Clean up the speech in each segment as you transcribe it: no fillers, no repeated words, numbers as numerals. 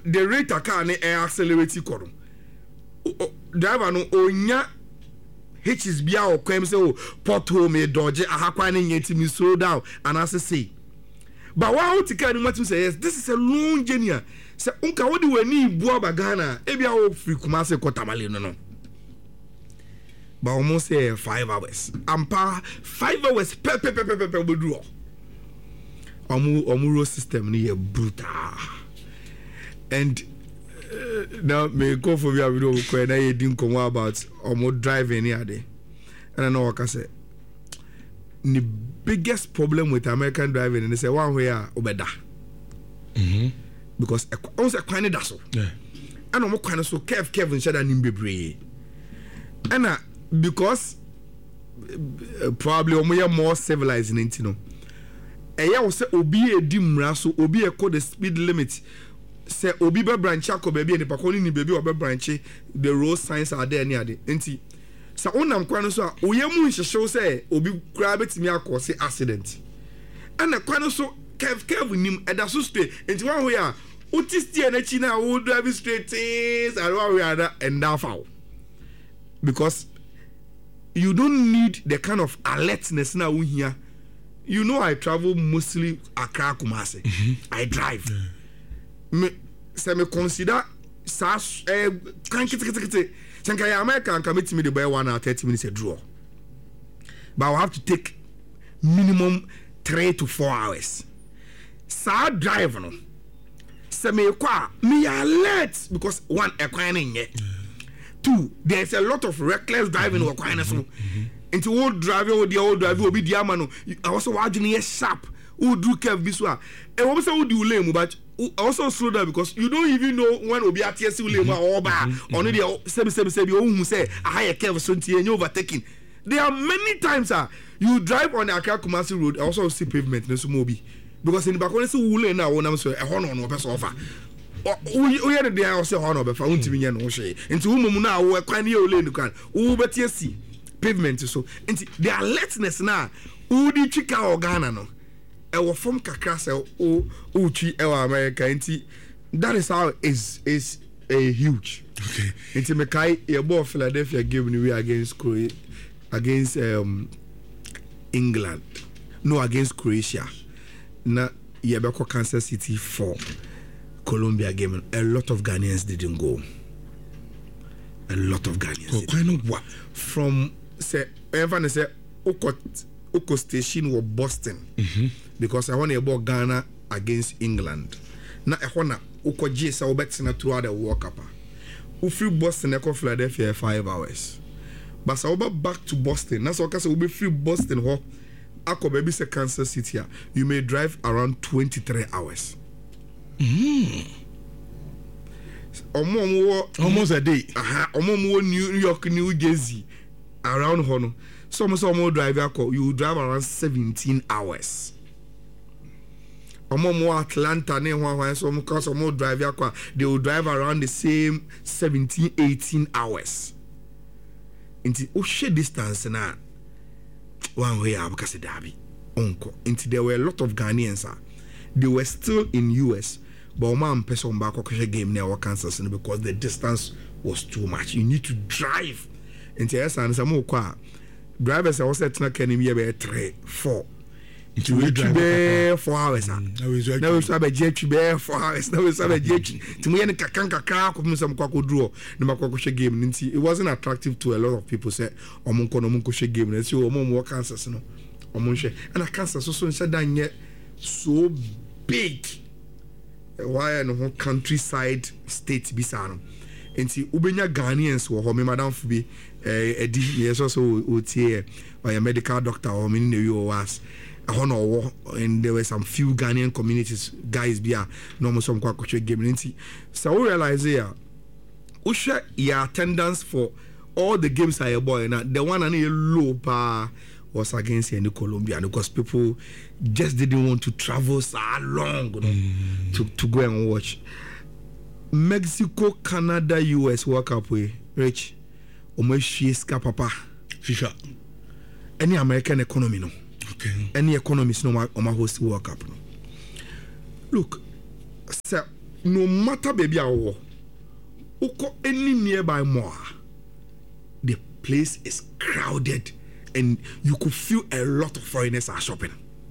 the rate a car ne accelerate kɔ no driver no onya hitches bia o kwem say o pothole me dodge ahakwa ne nyeti me slow down and as say but why out car no matter say yes this is a long journey say unka wodi wani bua bagana e bia o free kuma say kotamale no but almost say 5 hours ampa 5 hours pe bodu omu road system ni brutal and now me go for your video when I didn't come about omo driving here and I know what I say the biggest problem with American driving and they say one way obeda because I was a kind of dasso and omo kind of so Kevin said that nimbebre and because probably omo more civilized in it, you know. Eya wo say obi edi mra so obi e call the speed limit say obi be branch akọ baby ni pakọ ni baby obi branch the road signs are there near the enti sa onam kwa no so a oyemu nhyehyew say obi kura betimi akọ say accident and kwa no so kev nim eda so straight enti one way a uti steer na chi na wo drive straight is and one way ada and that foul because you don't need the kind of alertness na wo here. You know I travel mostly Accra Kumasi. I drive. Me consider SAS Sankaya America can commit me the by 1 hour 30 minutes a draw. But I have to take minimum 3 to 4 hours. Sa drive no. Me alert because one acquiring yet. 2 there's a lot of reckless driving requirements. Into old driver or the old driver will be the amano. I also watching here sharp. Who do curve this one? And what say do lame, but also slow down because you don't even know when will be at TSC lame or bar. Only the 777 who say a higher curve so and you overtaking. There are many times you drive on the Accra Kumasi road. I also see pavement in Sumobi because in the back when it's lane now when I'm so a horn on person offer. We had a day I say horn but found to me and Oshay. Into whom now we're quite near lane can. Oh, but TSC. Pavement so nti the alertness na udi chika organa no e wo form kakra se o uchi e wa America nti that is how is a huge okay nti me kai e ball Philadelphia game ni we against England no against Croatia na ye be ko Kansas City for Colombia game a lot of Ghanaians didn't go from say everyone say Oko station was Boston because I want to about Ghana against England. Na I want Oko Jesa obetina throughout the World Cup. We free Boston eko Philadelphia 5 hours. But so back to Boston. That's what I say we be free Boston ho. Ako baby say Kansas City. You may drive around 23 hours. Almost a day. Almost New York, New Jersey. Around Hono. Some more driver you drive around 17 hours. More Atlanta some more driver they will drive around the same 17-18 hours. Into share distance na one way because derby. Into there were a lot of Ghanaians. They were still in US. But man person back game near Kansas because the distance was too much. You need to drive. Into yes and some more drivers are also not can be 3-4. To drive 4 hours. Now we saw a jet 4 hours. Now we saw a jet to me and Kakanka come some quack draw the Makosha game. It wasn't attractive to a lot of people. Say Omunko game. Let's see more Kansas no. Omunshe and a Kansas so said that yet so big. Why no countryside state bisano. Enti ubenya Ghanaians wo ho me madam fubi edi yes also otie or a medical doctor or me in the US and there were some few Ghanaian communities guys bia no some kwakoche game enti so we realize here we share your attendance for all the games are boy na the one and low pa was against the Colombia because people just didn't want to travel so long, you know, to go and watch. Mexico, Canada, US World Cup we Rich Omeshiska Papa FIFA. Any American economy no. Okay. Any economist no on my host World Cup no. Look, sir, no matter baby awo uko any nearby mall, the place is crowded and you could feel a lot of foreigners are shopping.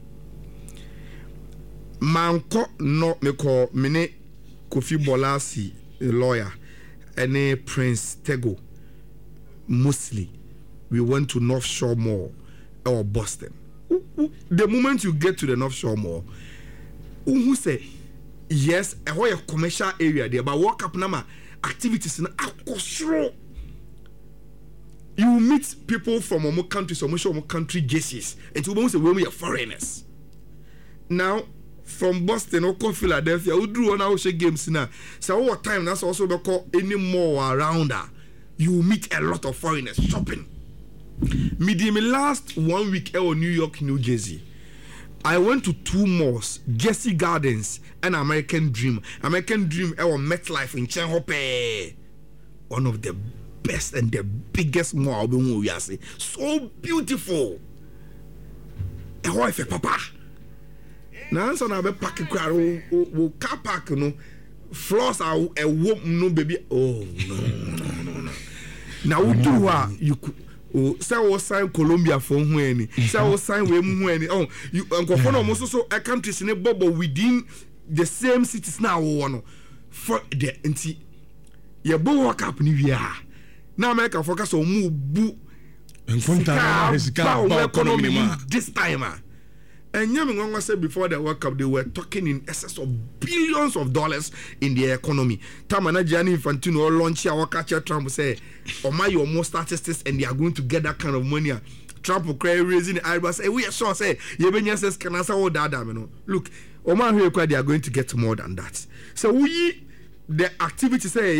Manko no me call mine Kofi Bolasi, a lawyer, and Prince Tego mostly we went to North Shore Mall or Boston. The moment you get to the North Shore Mall, who say yes, a whole commercial area there, but walk up nama activities in Akosro. You meet people from our country, so much of our country jerseys, and to say we are foreigners. Now from Boston or Philadelphia, we drew on our games now. So over time, that's also because any more around her, you meet a lot of foreigners shopping. Medium last 1 week in New York, New Jersey. I went to 2 malls, Jersey Gardens and American Dream. American Dream, our MetLife in Chenhope. One of the best and the biggest mall we are see. So beautiful. A wife, papa. Now, so now we pack a car, car park, no floors are a woman, no baby. Oh no. Now we do what you could. Say we sign Colombia for when say we sign when oh you for almost so a country in a bubble within the same cities now one for the anti ye bo work up ni we are now America focus on move bu economy this time and Yaming said before the World Cup they were talking in excess of billions of dollars in the economy. Tamana Gianni Infantino launch our catcher Trump say, "Oh my, your more statistics and they are going to get that kind of money." Trump will cry raising the eyebrows. Say, "We are sure say Yebenya says can answer all that." Look, Oman here they are going to get more than that. So we the activity say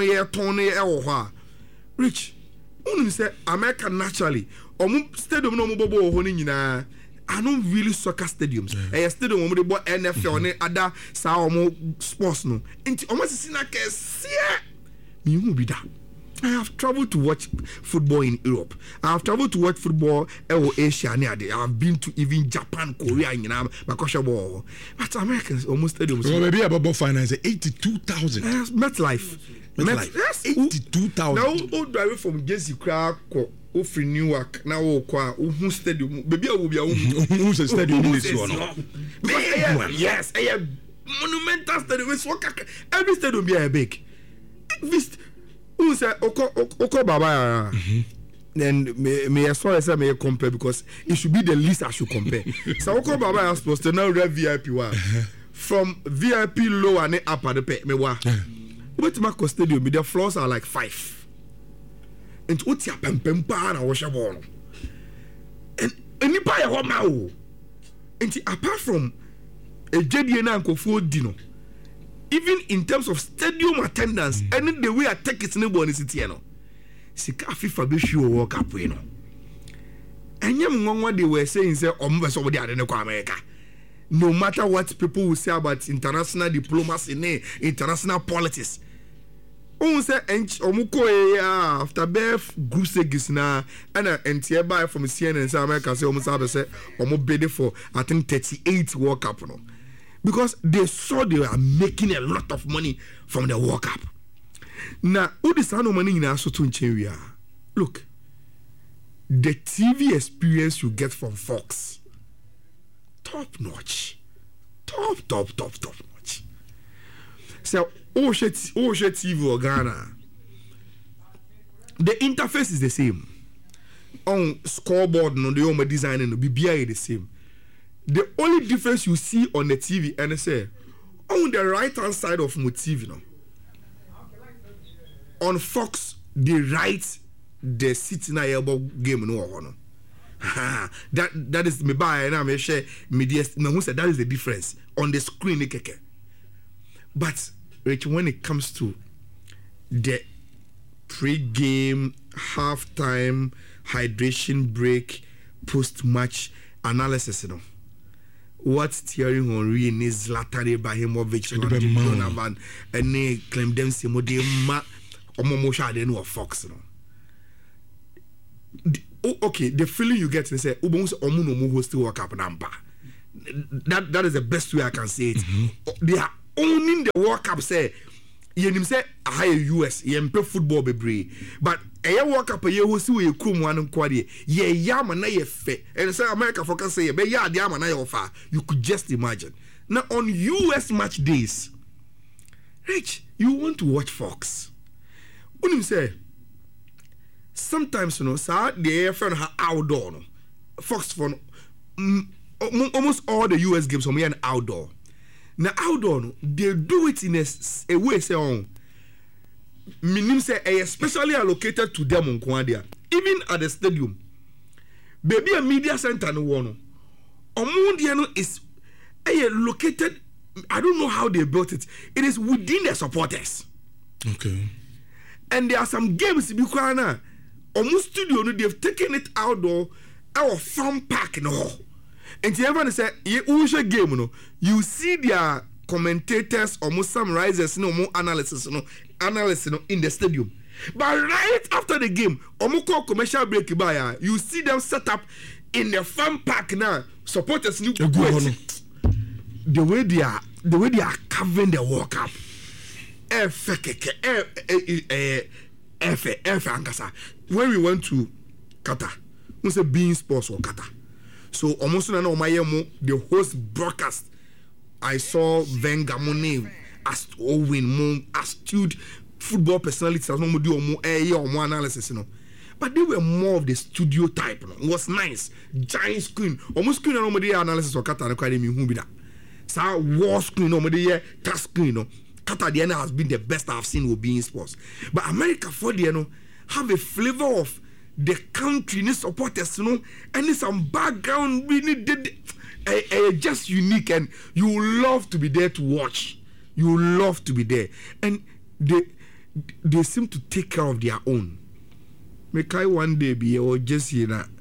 Rich. Only say America naturally. Stadium no bobo ho I don't really soccer stadiums. I stadium when they bought NFL and other sports no. Inti almost see na kesi. Me who be that. I have traveled to watch football in Europe. I have traveled to watch football in Asia near there. I have been to even Japan, Korea, you know, ball. But Americans almost stadiums. So maybe about finance 82,000. MetLife. Yes, 82,000. Now all drive from Jersey Crowd. Ofri Newark na wo kwa uhu stadium baby a wo bia uhu stadium in this one yes a monumental stadium every stadium be a big this who say oko baba then me as far as I may compare because it should be the least I should compare so oko baba is supposed to now rev VIP wa from VIP low and up at the pay me wa what my stadium the floors are like 5 and utia pempem pa na wo hwebon and enipa ye ho ma wo and apart from a jedie na nkofo di no even in terms of stadium attendance and the way I take it in the city no sika FIFA be show World Cup no enyem ngonwa they were saying say omo be so dey ade ne kwa America no matter what people will say about international diplomacy international politics. Say after birth group segis na and buy from CNN in America say almost have say bid for I think 38 World Cup no because they saw they were making a lot of money from the World Cup. Now who this no money in so to look the TV experience you get from Fox top notch. So TV or Ghana, the interface is the same. On scoreboard, no, the home design and the BBI is the same. The only difference you see on the TV and say on the right hand side of my TV, no, on Fox they write the City na game no. That is me buy and I share media. No, who said that is the difference on the screen? But Rich, when it comes to the pre-game, halftime, hydration break, post-match analysis, you know, what Thierry Henry is Zlatan Ibrahimovic, Donovan, and they claim them say mo de ma omomosha de no Fox, you know. Okay, the feeling you get, they say, host World Cup number. That is the best way I can say it. They are owning the World Cup say yenim say aha US yempe football bebre but eye World Cup ye ho si we krum wan nko de ye yama na ye fe and say America focus say ye be ya de ama na ye ofa you could just imagine now on US match days Rich you want to watch Fox when you say sometimes you know sir the friend ha outdoor no Fox for almost all the US games from here and outdoor. Now outdoor no, they do it in a way say on minim say especially allocated to them on Kwandia. Even at the stadium. Baby a media center no one. Omundia is located. I don't know how they built it. It is within the supporters. Okay. And there are some games because almost studio no, they've taken it outdoor our farm park no. And everyone say you game no, you see their commentators almost summarizers no more analysis no in the stadium. But right after the game, call commercial break by you see them set up in the farm park now. Supporters new the way they are covering the World Cup. When we went to Qatar, we said being sports or Qatar. So almost the host broadcast. I saw Wenger Money as Owen more astute football personalities as no do more analysis, you know. But they were more of the studio type, you know. It was nice, giant screen, almost screen and nobody analysis or Qatar Academy who be that. So war screen, nobody touch screen, you know. Qatar the has been the best I've seen with being sports. But America for the you know have a flavor of the country need supporters, you know, and it's some background really did just unique, and you love to be there to watch. You love to be there, and they seem to take care of their own. Make I one day be or just you know,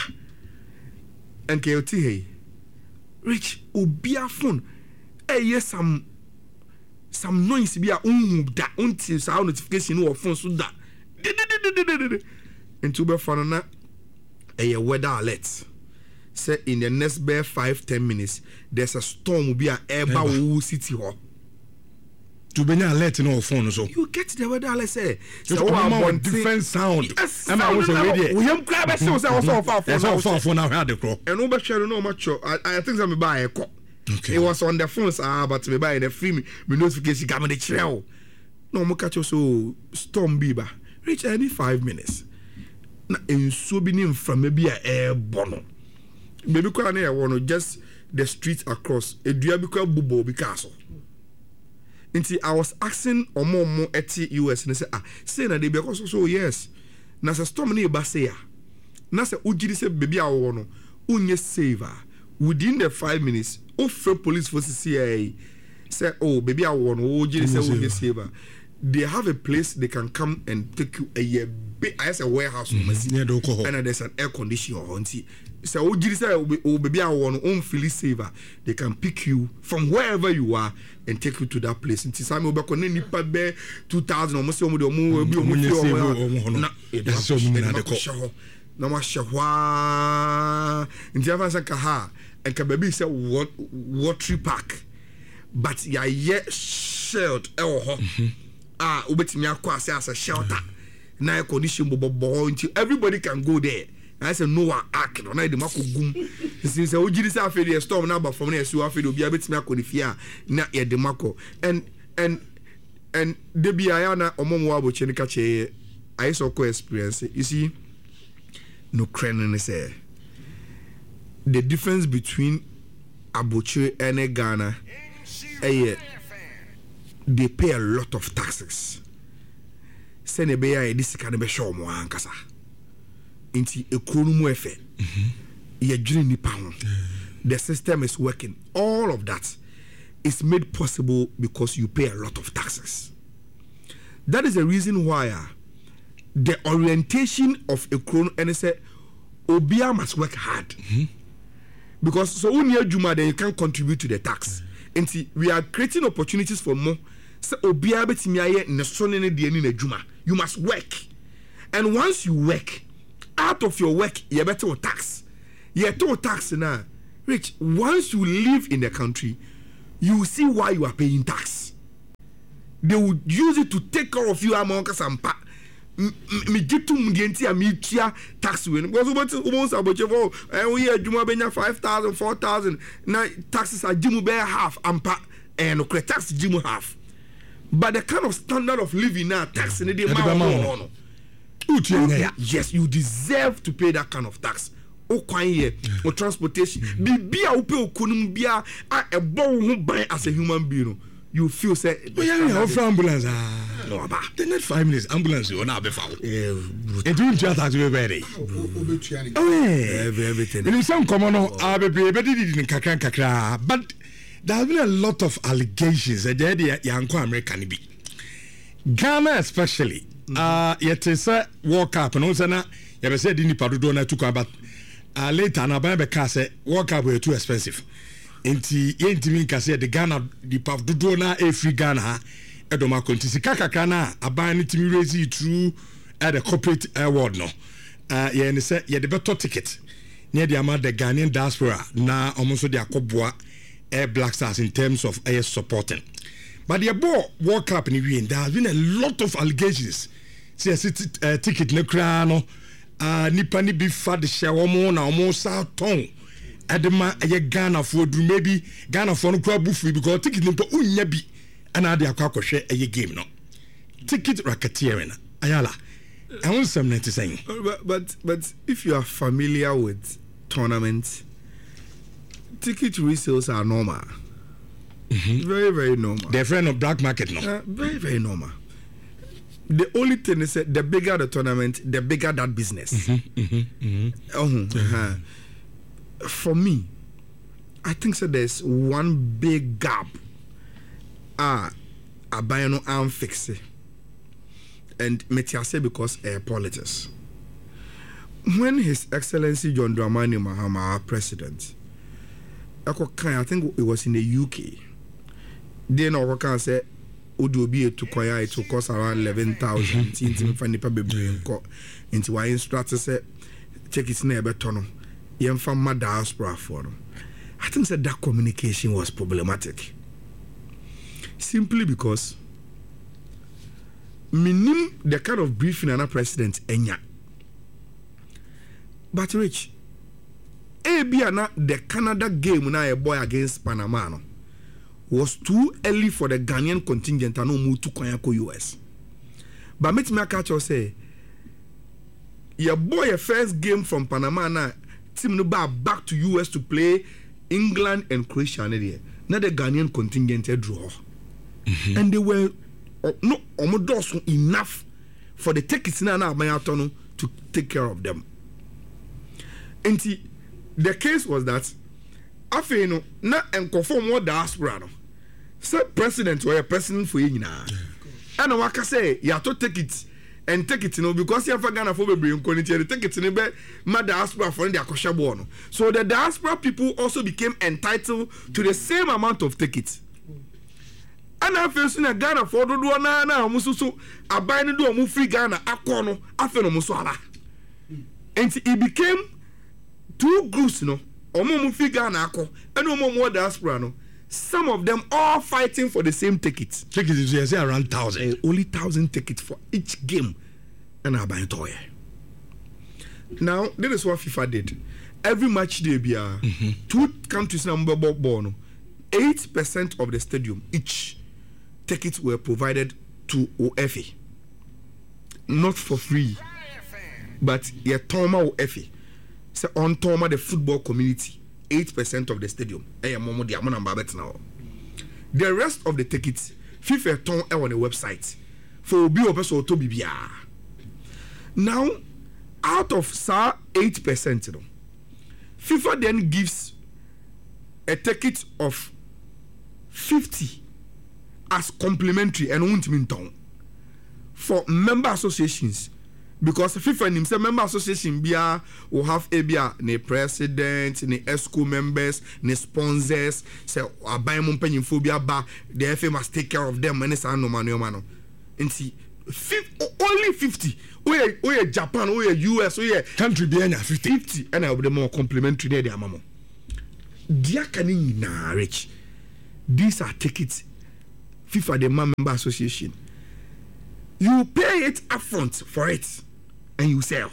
and hey, Rich obia phone. Yes, some noise be a that until sound notification or phone so that. And to be fun a weather alert. Say in the next bare 5-10 minutes, there's a storm will be an airbound city hall. To be alert in our phone, so you get the weather alert. Say, so one different sound. Yes, and I was already. We have grabbed so also far for now. Had the crop. And over share no much. I think I'm buy a cop. Okay. It was on the phones, but me buy the free me notification. Got me the trail. No more catch so storm biba. Reach any 5 minutes. Na enso bi nim from maybe a air bono. Maybe kwa na e just the street across. Edua bi kwa bubo bi castle. Nti I was asking omo eti US and say say na dey because so yes. Na se storm na e ba say ya. Na se ujiri se baby a wo no unye saver within the 5 minutes. Offer police for CIA say oh baby a wo no ujiri se unye saver. They have a place they can come and take you a year. I as a warehouse and there's an air conditioner on so baby I want own Philly saver. They can pick you from wherever you are and take you to that place. And Tisami Obakone nipa be 2000 almost na and baby say watery park but ya yet shelled ubetimi akwa as a shelter na condition bobo until everybody can go there. I say Noah Ark no na de makogum since o jiri say afedi a storm na ba from na so afedi obi abetimi akonifia na ye de mako and de bia na omomo aboche ni ka che I saw co experience. You see no craning say the difference between Aboche and Ghana they pay a lot of taxes. Sene be ya this can be show mo ankasa. Inti ekunu mu efe. Ye dwene nipa ho. The system is working. All of that is made possible because you pay a lot of taxes. That is the reason why the orientation of ekunu and say obia must work hard. Because so when you juma then you can contribute to the tax. Inti we are creating opportunities for more. So obia betimi aye nesone ne de ani na juma. You must work. And once you work, out of your work, you better tax. You to tax now. Rich, once you live in the country, you see why you are paying tax. They would use it to take care of you among Kasampa. Me get to Mudienti and me tax win. Because almost about your and we had Jumabena 5,000, 4,000. Now taxes are Jimu Bear half ampa and tax Jimu half. But the kind of standard of living now, tax in the amount. Yes, you deserve to pay that kind of tax. O kwanye or transportation. Bibia upe okunumbia a bon buy as a human being. You feel say ambulance. No, about the next 5 minutes ambulance you na be foul. And you just have to be ready. Everything. In some common kakra, but there have been a lot of allegations that the young American be. Ghana especially. Yet is a walk up and also na you have said in the Padudona took about later na ba be ka say walk up were too expensive. Enti yentimi ka say the Ghana the Padudona e free Ghana edoma konti sika kakra na aban timi raise through at the corporate award no. Ye say ye the better ticket near the amount the Ghanaian diaspora na almost the akoboa Air Black Stars in terms of air supporting. But the ball World Cup in the win, there has been a lot of allegations. See a ticket no crano, nipa ni be fat the shawarma na almost out tongue. Adema a Ghana for maybe Ghana for no crab buffy because ticket no unyabi and add the aqua share a game no. Ticket racketeering. Ayala. I want something to say. But if you are familiar with tournaments, ticket resales are normal. Very, very normal. They're friend of black market no. Very, very normal. The only thing is that the bigger the tournament, the bigger that business. For me, I think so there's one big gap. Abayano am fix it. And Metiase because politics. When His Excellency John Dramani Mahama, our president, I think it was in the UK. Then I can say, Udobi to Koya, it will cost around 11,000. Into Fanipa Bebre into why instructor said, check its neighbor tunnel. Yem from my diaspora for them. I think that communication was problematic. Simply because minim the kind of briefing and a president enya. But Rich, Abiana the Canada game na a boy against Panama no, was too early for the Ghanaian contingent and no move to Konyako US. But make me catch you say, your boy a first game from Panama na team no back to US to play England and Croatia na the Ghanaian contingent draw. And they were no almost enough for the tickets na to take care of them. And the case was that after no na conform what diaspora no say president or a president for you na and I can say you have to take it because you have Ghana for be take it in be my diaspora for the akosha no. So the diaspora people also became entitled to the same amount of tickets. And I feel na Ghana for do na mususu abai no do mu free Ghana akono afa no muso ala. And it became two groups no omo free Ghana akọ and omo diaspora no. Some of them all fighting for the same tickets. Tickets is around 1,000. Only 1,000 tickets for each game. And I buy it all. Now, this is what FIFA did. Every match day, two countries number born 8% of the stadium, each tickets were provided to OFA. Not for free, but yeah, Toma OFA. So on Toma, the football community. 8% of the stadium. The rest of the tickets, FIFA ton on the website for be to BBR. Now, out of 8%, FIFA then gives a ticket of 50 as complimentary and won't mean ton for member associations. Because FIFA himself member association bia will have abia ne president, ne ESCO members, ne sponsors. Say abai mo mpanyimfo bia ba the FA must take care of them and say no man. Nti only 50. Oye Japan, oye US, oye country be anya 50 and I will be more complimentary there amamo. Dia kani na rich. these are tickets FIFA the member association. You pay it upfront for it and you sell.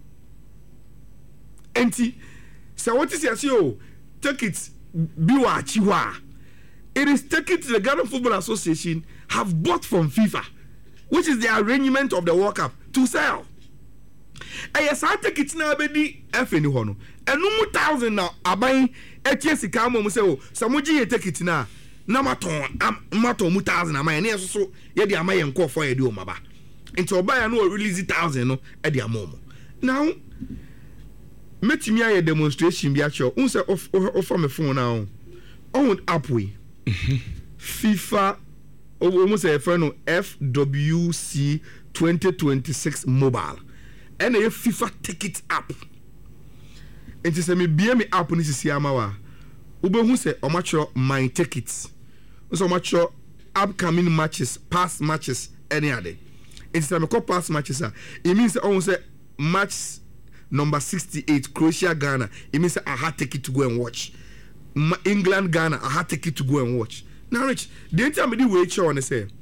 Enti so what is your tickets biwa chiwa? It is tickets the Ghana Football Association have bought from FIFA, which is the arrangement of the World Cup to sell. And yes, I take it now, baby. F any hono. And no more 1,000 now. I buy a chance to come on. Say, oh, Samuji take it now. Na maton, maton 1,000. Am I near so? Yeah, the amay and call for a do maba. Into buy no release 1,000 no at the amomo. Now, met me a demonstration. Be actual. Unsa offer me phone now. On app we. FIFA. Almost a friend of FWC 2026 mobile. And a FIFA ticket app. And to say me be me app ni sisi amawa. Ube who say omacho my tickets. So omacho upcoming matches, past matches, any other. And to say me call past matches. It means almost say match number 68 Croatia Ghana. It means I had ticket to go and watch. England Ghana I had ticket to go and watch. Now, Rich, the entire me wait show and say,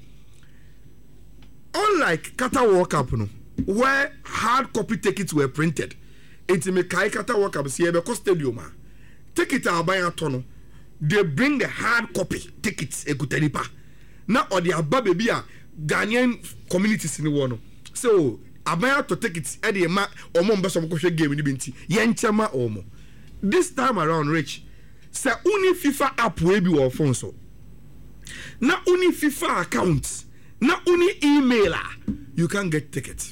unlike Qatar World Cup, no, where hard copy tickets were printed, it's me kai Qatar World Cup see because stadium, take it out by a tunnel. They bring the hard copy tickets a good telipa. Now, or the Ababe Ghanaian communities in the world. So, abaya to tickets at the ma or members of the game in the binti yenchama omo. This time around, Rich, say only FIFA app will be your phone so. Not only FIFA accounts, not only emailer, you can get tickets.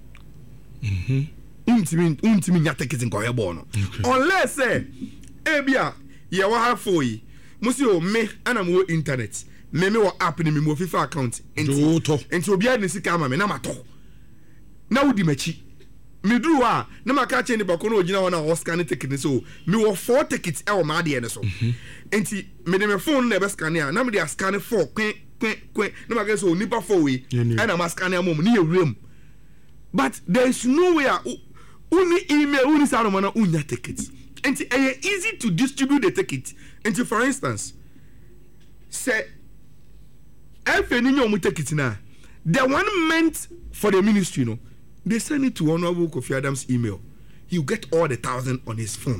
Untimi nya tickets in Koyebono. Unless say, ebia, ya wa have for you. Musi o me anamo internet. Me wa app ni me mo FIFA account. Enti obi a nisi kama me na mato. Na wudi mechi. Me do wa na maka che ni bako na ogina wana Oscar ni ticket so me wo 4 tickets e o ma de ne so. Enti me de me phone na be scan ya na me de scan 4 kwen na maka so nipa 4 we and am scan ya mom ni ewrem. But there is no way uni email uni sa no na unya tickets. Enti e easy to distribute the ticket. Enti for instance say if any new ticket na the one meant for the ministry no they send it to Honorable Kofi Adams' email. You get all the 1,000 on his phone.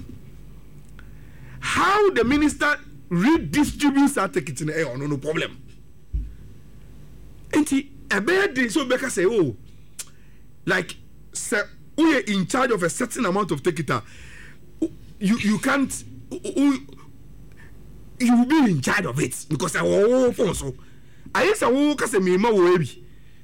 How the minister redistributes that ticket in the air, no problem. And he a bad day, so Becca say, oh, like, sir, we are in charge of a certain amount of ticket. You can't, you will be in charge of it because I will phone so. I used to walk as a mema webi.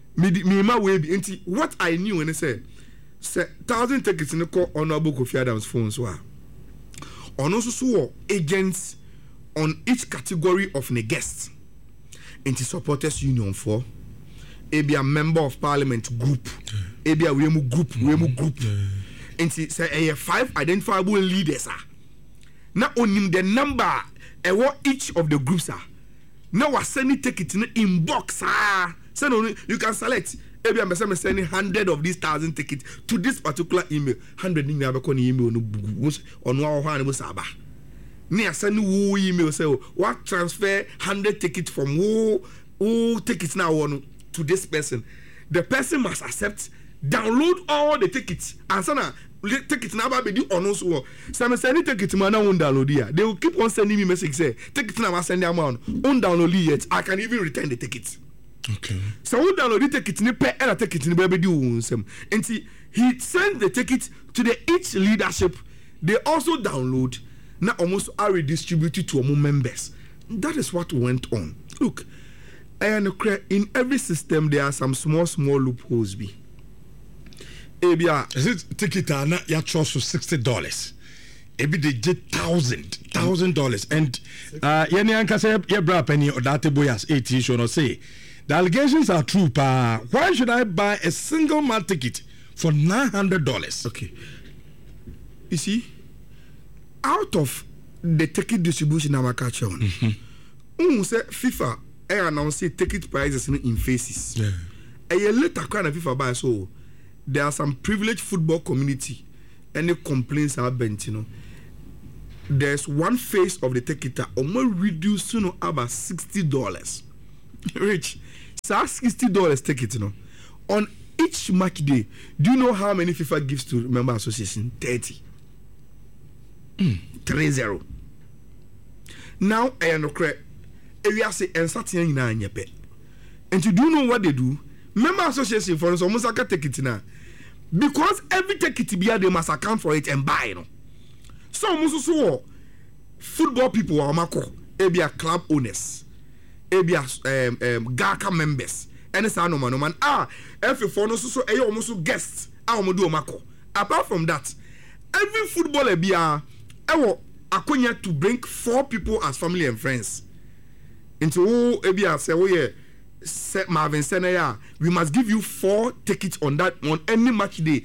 What I knew when I said 1,000 tickets in the call Honorable Kofi Adams' phone so on also saw agents on each category of the guests into supporters union for a member of parliament group a group into say 5 identifiable leaders not only the number and what each of the groups are now I send it ticket in inbox so you can select. Maybe I'm sending 100 of these 1,000 tickets to this particular email. 100 in the email on our hand. Near send who email say what transfer 100 tickets from who tickets now on to this person. The person must accept, download all the tickets, and sana tickets now be do on also. Some send tickets man now download here. They will keep on sending me message say tickets now send them on download yet. I can even return the tickets. Okay. So who download the ticket ni pay and ticket ni baby do unsem. And see he sent the ticket to the each leadership. They also download now almost are redistributed to our members. That is what went on. Look, in every system there are some small loopholes. Be. Is it ticket na ya charge for $60? Ebi they get $1,000 and yani anka say ye bra penny or that boyas 80 should not say. The allegations are true, pa. Why should I buy a single man ticket for $900? Okay. You see, out of the ticket distribution I'm catch on, say FIFA announced ticket prices in phases. Yeah. A year later, kind of FIFA buy so there are some privileged football community. Any complaints are bent, there's one phase of the ticket that reduce about $60. Rich, so $60 ticket, on each match day. Do you know how many FIFA gives to member association? 30. 30. Now, I am correct. If you say and certain in your pet, and you do know what they do, member association for us almost like a ticket now, because every ticket be they must account for it and buy. So almost so football people are mako, maybe club owners, maybe GACA members, and it's no man. Every phone also almost guests. Do mako. Apart from that, every footballer be Akonya to bring 4 people as family and friends. Into Marvin Senaya, we must give you 4 tickets on any match day.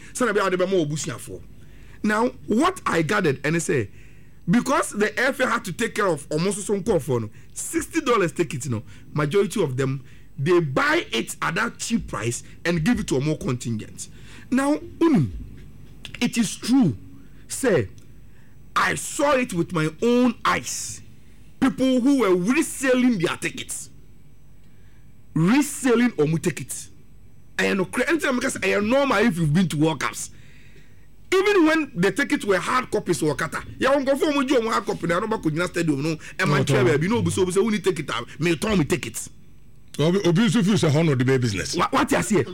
Now, what I gathered and I say, because the FA had to take care of almost some for $60 tickets, majority of them they buy it at that cheap price and give it to a more contingent. Now, it is true, say. I saw it with my own eyes. People who were reselling their tickets. Reselling omu tickets. I am because I am normal if you've been to World Cups. Even when the tickets were hard copies or kata. Ya won't go for omu hard copy. I don't know about stadium. No, and my travel. You know, so we need take it out. Me tell me tickets. Obviously, it's a honor the business. What you say?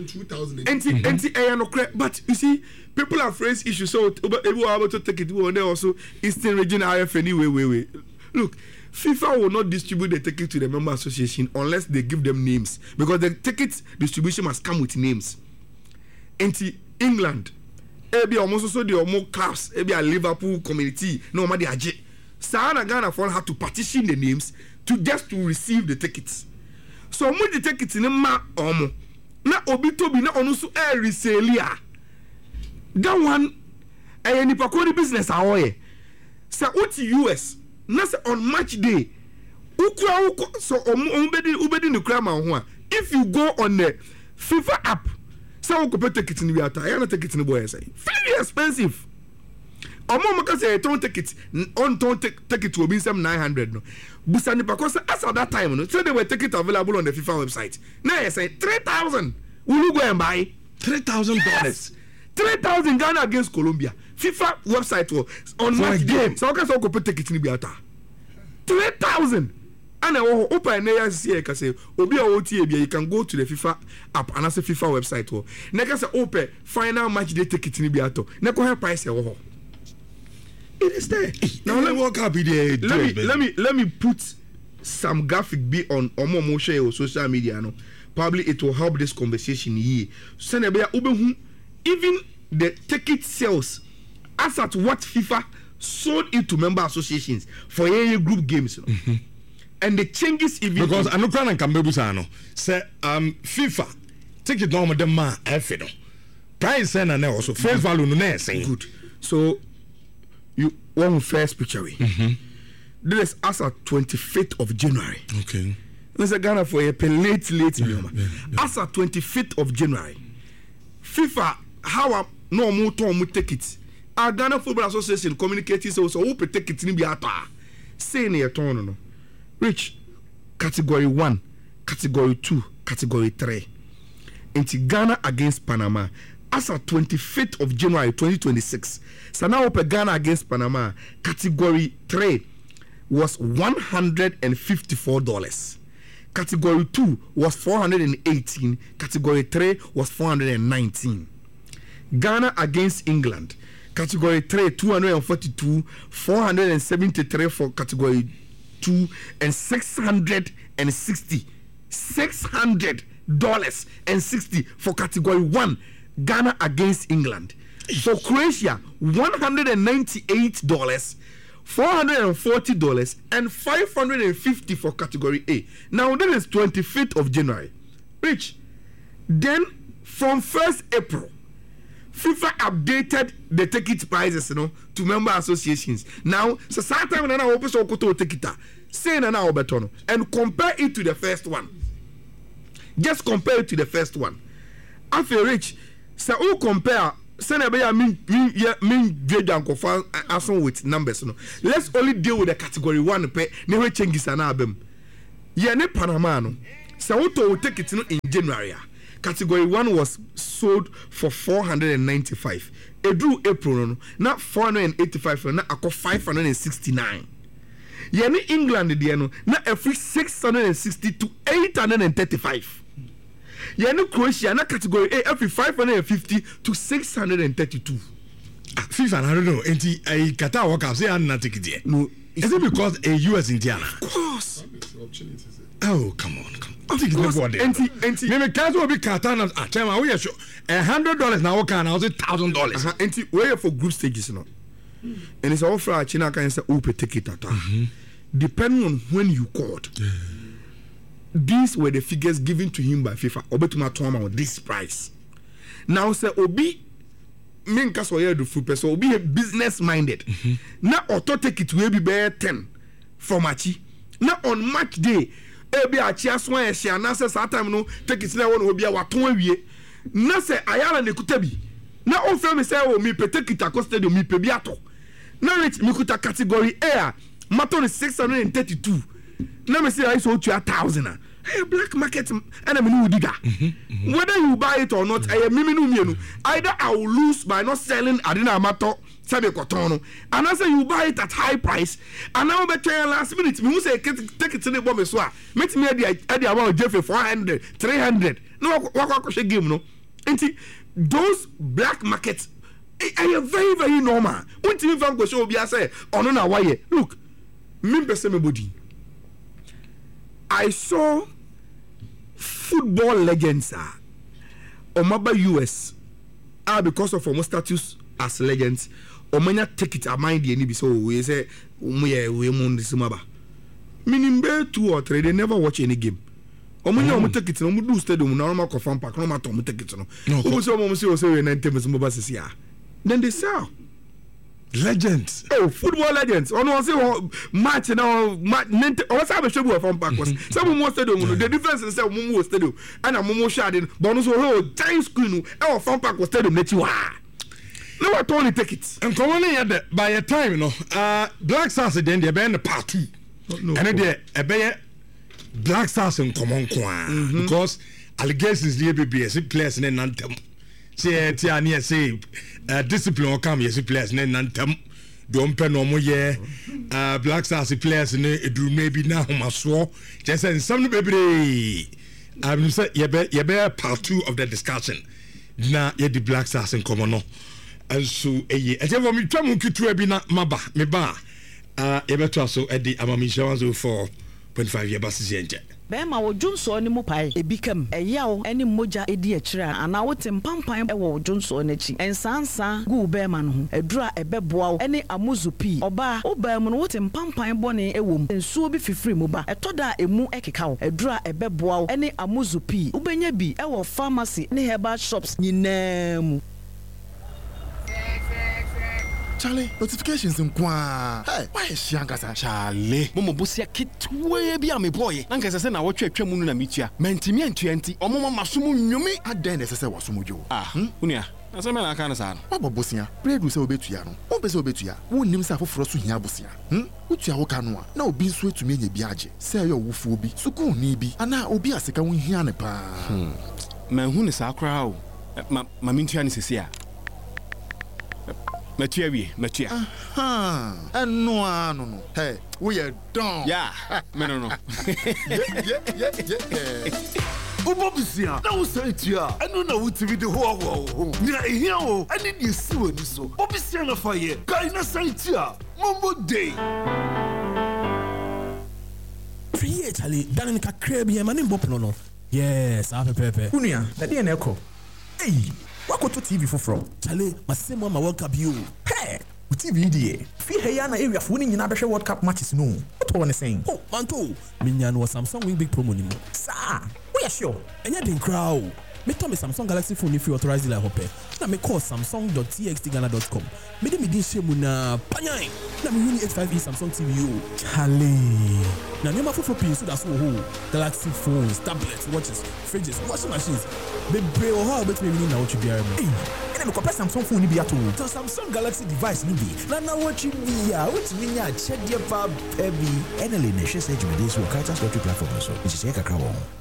But you see, people have raised issues. So, we are able to take it. And also, Eastern Region IF anyway. Look, FIFA will not distribute the ticket to the member association unless they give them names, because the ticket distribution must come with names. In England, maybe almost also the more clubs, maybe a Liverpool community, no matter what. Sahara Ghana for had to partition the names to receive the tickets. So mo the tickets in ma omo na obi tobi na onu so resale a that one nipa ko the business awoye say uti US na say on match day ukura so ubedi no kra ma ho a if you go on the FIFA app say we go ticket ni bi ata ya na ticket ni boy say very expensive. Omo say ton ticket on ton ticket will be some 900 no. Busani because as at that time no, so they were tickets available on the FIFA website. Now I say 3,000. Will you go and buy $3,000? Yes. 3,000 Ghana against Colombia. FIFA website on match game. So okay, so go put ticket ni bi ata. 3,000. And I open there see say obi OTA you can go to the FIFA app and say FIFA website. Na say open final match day ticket ni bi ata. Na ko price e it is there. Now let me put some graphic be on Omo share or social media. No, probably it will help this conversation here. So even the ticket sales as at what FIFA sold it to member associations for any group games. And the changes even because I know can Kambebusa say FIFA ticket normal them ma no price and also face value no saying good. So you one first picture way. This is as at 25th of January. Okay. Let's Ghana for a late. As at 25th of January. FIFA how no more time take it. Our Ghana Football Association communicating so who take it in biata. Say near turn no. Rich category 1, category 2, category 3. Into Ghana against Panama. As at 25th of January 2026, so now open Ghana against Panama, category 3 was $154. Category 2 was $418. Category 3 was $419. Ghana against England, category 3 $242, $473 for category 2, and $660 for category 1. Ghana against England. For Croatia, $198, $440, and $550 for category A. Now that is 25th of January. Rich. Then from 1st April, FIFA updated the ticket prices, to member associations. Now, so sometime when I open so koto ticket, say na obetono, and compare it to the first one. Just compare it to the first one. After Rich. So who compare send a bear mean grade and confirm ason with numbers. No, let's only deal with the category 1 pay. Never changes an album. Yeah, ne Panamano. So will take it in January. Category 1 was sold for 495. It drew April, not 485, not 569. Yeni England diano na every 660 to 835. Yeni Croatia na category A every 550 to 632. FIFA, I don't know. And I Qatar work out say I'm not taking it. No, is it because a US Indiana? Of course. Oh, come on. Maybe Qatar will be Qatar. I tell you, we are sure $100 now. Can I say $1,000? And we're for group stages now. And it's all for China can say open ticket at depending on when you called. These were the figures given to him by FIFA. Obetuma Toma on this price. Now say Obi main case where the full person Obi business minded. Now auto ticket will be bear 10 for Machi. Now on match day, Ebi Achi aswan e share na say that time no ticket na won Obi a waton awie. Na say ayala ne kutabi. Na on frame say o mi pe ticket akọ stadium mi pe bi ato. Na reach mi kuta category A. Maton is 632. Let me say I sold you 1,000. Hey, black market and I'm new digger. Whether you buy it or not, I am either I will lose by not selling Adina Mato Sabe Cotono, and I say you buy it at high price, and now better last minute. Me say take it to the bomb as well. Meet me at the amount Jeffrey 400, 300. No, what game no. And those black markets are very, very normal. When you from go show be I say, oh no, why? Look. I saw football legends Omaba US because of our status as legends Omanya take it mind the NB so we say we moon this maba meaning 2 or 3 they never watch any game Omanya take it no do stadium normal confirm park no matter take it no who say 90 then they sell legends. Oh, football legends. On was match now. What's how show from backwards. Some more stadium. The difference is some more stadium. And a more shading. But also whole giant screen. Our from backwards stadium. Let you no, I only take it. And come on here by a time, Black Stars then they been the part 2. And then they Black Stars in common because allegations the BBS players in Anthem. Say Tiania say discipline come yes players ne nantem don't pen no more Black Stars players ne do maybe now maso just say some baby say you be part 2 of the discussion na ye the Black Stars in common no and so e for me twamu kitu bi na maba me ba e beto so e di amami shawanzo 4.5 year basis yenje Bema wo junso ni mu pai ebikam eyawo eni moja edi akira ana wote mpampan e wo junso n'achi ensansa gu bema no ho edura ebeboa eni amuzupi oba obam no wote mpampan bone ewom ensuo bi fifiri mu ba etoda emu ekeka wo edura ebeboa eni amuzupi ubenya bi e wo pharmacy ni herbal shops nyinam Charlie, notifications in Kwa. Hey, why is she angasa? Charlie, Momo Busia kit way be a boy. Anka say na watch twemu na mitua. Mentimi antuanti, omo masumu nyumi. Aden say wasumu jo. Unia. Asa me na aka na sa no. Baba Busia, bread say obetua no. Won pese obetua. Wonnim say afoforo so hia Busia. Utua wo ka no a. Na obi nso etumi anya bi age. Say ayo wufu obi. Suku ni bi. Ana obi aseka won hia ne pa. Man hu ne sa kra o. Ma mintua ni sese a. Matua. No. Hey, we are done. Yeah, no. Ubobisia, na usantia. Eno na utivi de ho. Nya ehia o, ani ni siwe ni so. Obisia na faye. Kai na santia. Mombo day. Priye Charlie, danin ka kreb ye manim bop no. Yes, ape pepe. Unia, na dey na eko. Hey, wakoto TV foforo. Charlie, masemo ma World Cup you. Hey, TV die. Fi heya na area fo ni nyina behwe World Cup matches no. What one saying? Oh, manto. Minya no Samsung win big promo ni mo. Sa, we are sure. Enya den crowd. me to me Samsung Galaxy phone if you authorize dealer hope na me call samsung.txtghana.com me de me din shemu na panyan na me win 85e Samsung TV o chale na me ma fofo pin so that's ho Galaxy phones, tablets, watches, fridges, washing machines be brave or how bet me win na what you be able ene me compare Samsung phone ni bi ato to Samsung Galaxy device ni bi na what you be ya what me nya check dia pa heavy Enely na hwese adwumade so Carter Story platform so. Nti se kakra wo.